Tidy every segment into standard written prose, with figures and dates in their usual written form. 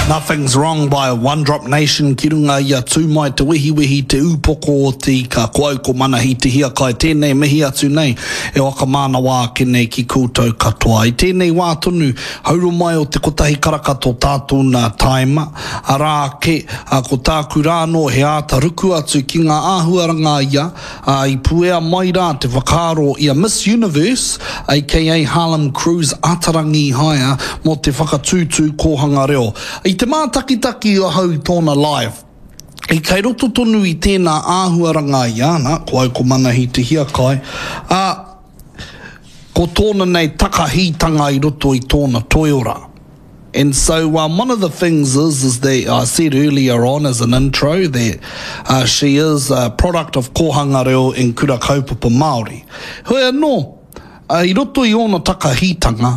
Nothing's wrong by One Drop Nation ki runga ia tū mai te wehi te upoko o te ka koau ko mana hi te hia kai tēnei mihi atu nei e waka mana wā kenei ki koutou katoa. I tēnei wā tonu hauro mai o te kotahi karaka tō tātou nā taima a rā ke ko tāku rāno he āta ruku atu ki ngā āhuaranga ia I puea mai rā te whakaaro ia Miss Universe aka Harlem Cruise atarangi haia mo te whakatūtū kōhanga reo. I te mātakitaki o hau tōna live. I kei roto tonu I tēnā āhuaranga ia, nā, ko au ko mana hi te hia kai, ko tōna nei takahitanga I roto I tōna toiora. And so one of the things is that I said earlier on as an intro that she is a product of kohanga reo in kura kaupapa Māori. Hoi anō, I roto I ona takahitanga,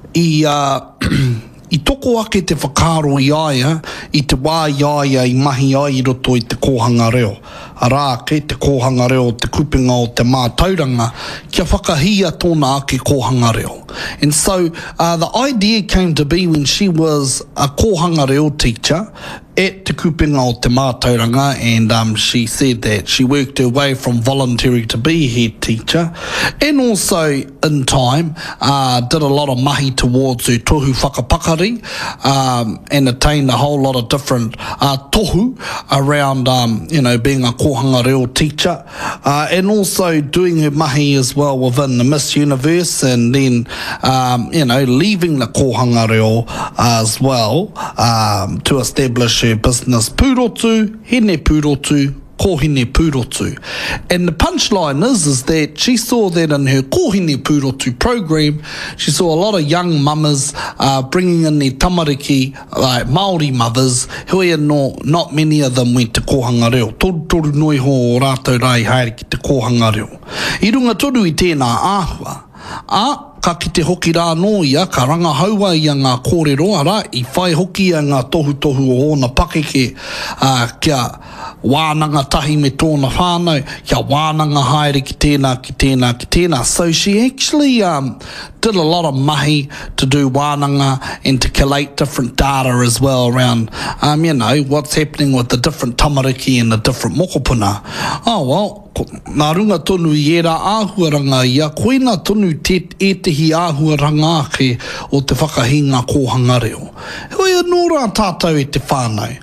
I toko ake te whakaaro I aia, I te wā I aia I mahi ai I roto I te kōhanga reo. A rā ke te kōhanga reo, te kupinga o te mātauranga, kia whakahia tōna ake kōhanga reo. And so the idea came to be when she was a kōhanga reo teacher at te kupinga o te mātauranga, and she said that she worked her way from voluntary to be a head teacher, and also in time did a lot of mahi towards her tohu whakapakari, and attained a whole lot of different tohu around being a kōhanga reo teacher, and also doing her mahi as well within the Miss Universe, and then leaving the kōhanga reo as well to establish her business Purotu, Hine Purotu, Kohine Purotu. And the punchline is that she saw that in her Kohine Purotu program, she saw a lot of young mamas bringing in their tamariki, like Māori mothers, hui no, not many of them went to kōhanga reo. Toru noi ho o rātou rai haere ki te kōhanga reo. I runga toru I tēnā āhua, ka ki te hoki rā no ia, ka ranga haua ia ngā kōrero ara, I whai hoki a ngā tohu o ona pakeke kia wānanga tahi me tōna whānau, kia wānanga haere ki tēnā. So she actually did a lot of mahi to do wānanga and to collate different data as well around, what's happening with the different tamariki and the different mokopuna. Oh, well, nā runga tonu I era āhuaranga ia, koina tonu e tehi āhuaranga ake o te whakahinga kōhanga reo. Hoi anō rā tātou e te whānau.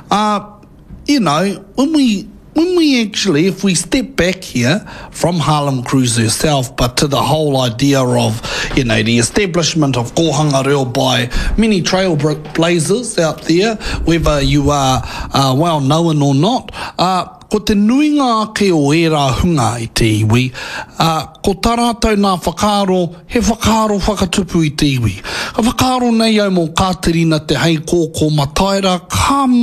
When we actually, if we step back here from Harlem Cruise herself, but to the whole idea of, the establishment of kōhanga reo by many trailblazers out there, whether you are well known or not, ko te nuinga ake o era hunga I te iwi, ko tarātou nā whakaaro, he whakaaro whakatupu I te iwi. Ka whakaaro nei au mō kāterina te hei kō mataira, ka